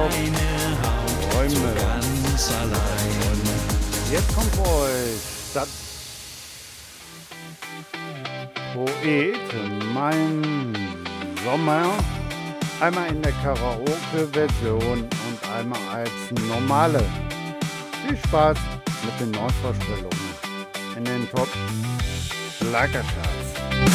Top. Räume. Ganz allein. Jetzt kommt für euch das Poet, mein Sommer. Einmal in der Karaoke-Version und einmal als normale. Viel Spaß mit den Neuvorstellungen in den Top Schlagercharts.